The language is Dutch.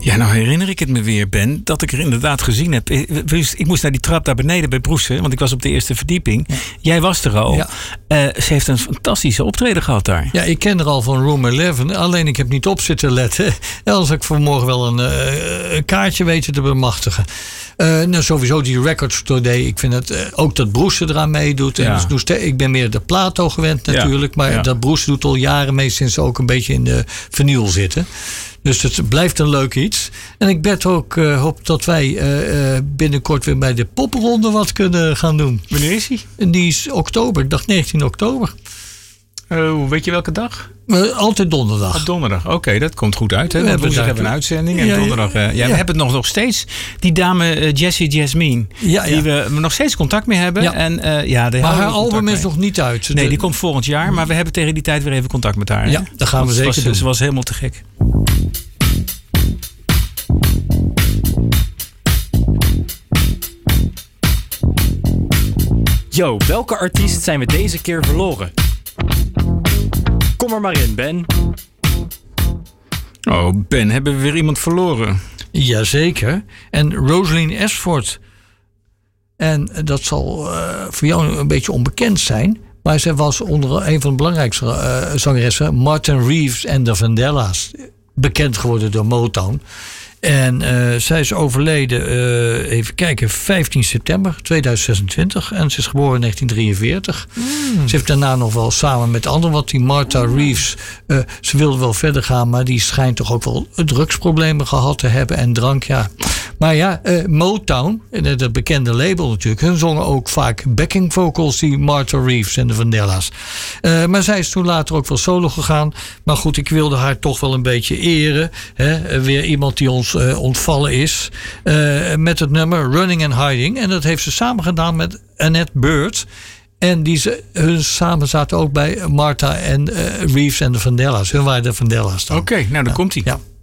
Ja, nou herinner ik het me weer, Ben, dat ik er inderdaad gezien heb. Ik moest naar die trap daar beneden bij Broesen, want ik was op de eerste verdieping. Ja. Jij was er al. Ja. Ze heeft een fantastische optreden gehad daar. Ja, ik ken haar al van Room 11, alleen ik heb niet op zitten letten. Anders had ik vanmorgen wel een kaartje weten te bemachtigen. Nou, sowieso die Records Today. Ik vind het ook dat Broesen eraan meedoet. Ja. En ik ben meer de Plato gewend natuurlijk. Ja. Maar dat Broesen doet al jaren mee sinds ze ook een beetje in de vinyl zitten. Dus het blijft een leuk iets. En ik bet ook hoop dat wij binnenkort weer bij de popronde wat kunnen gaan doen. Wanneer is die? En die is oktober. Ik dacht 19 oktober. Weet je welke dag? Altijd donderdag. Op donderdag, oké, dat komt goed uit. Hè? Want woensdag hebben we een uitzending en donderdag... we hebben het nog steeds. Die dame Jessie Jasmine. Die we nog steeds contact mee hebben. Ja. En, maar haar album is nog niet uit. Nee, die komt volgend jaar. Maar we hebben tegen die tijd weer even contact met haar. Ja, dat gaan we zeker doen. Ze was helemaal te gek. Yo, welke artiest zijn we deze keer verloren? Kom er maar in, Ben. Oh, Ben, hebben we weer iemand verloren? Jazeker. En Rosalind Ashford. En dat zal voor jou een beetje onbekend zijn. Maar zij was onder een van de belangrijkste zangeressen, Martin Reeves en de Vandellas. Bekend geworden door Motown. En zij is overleden, even kijken, 15 september 2026. En ze is geboren in 1943. Ze heeft daarna nog wel samen met anderen, want die Martha Reeves, ze wilde wel verder gaan, maar die schijnt toch ook wel drugsproblemen gehad te hebben en drank, ja. Maar ja, Motown, dat bekende label natuurlijk, hun zongen ook vaak backing vocals, die Martha Reeves en de Vandellas. Maar zij is toen later ook wel solo gegaan. Maar goed, ik wilde haar toch wel een beetje eren. Hè? Weer iemand die ons ontvallen is. Met het nummer Running and Hiding. En dat heeft ze samen gedaan met Annette Bird. En hun samen zaten ook bij Martha en Reeves en de Vandellas. Hun waren de Vandellas dan. Oké, nou dan komt-ie. Ja.